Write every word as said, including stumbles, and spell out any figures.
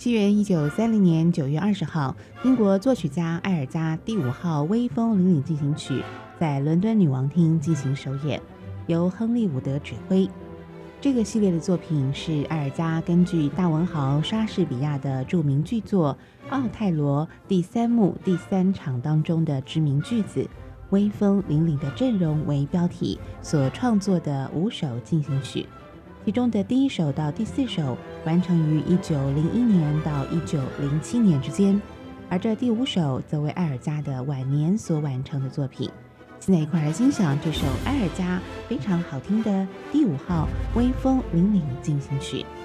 西元一九三零年九月二十号，英国作曲家埃尔加第五号微风凛凛进行曲在伦敦女王厅进行首演，由亨利·伍德指挥。这个系列的作品是埃尔加根据大文豪莎士比亚的著名剧作《奥泰罗》第三幕第三场当中的知名句子“威风凛凛的阵容”为标题所创作的五首进行曲。其中的第一首到第四首完成于一九零一年到一九零七年之间，而这第五首则为埃尔加的晚年所完成的作品。现在一块来欣赏这首埃尔加非常好听的第五号微风凛凛进行曲。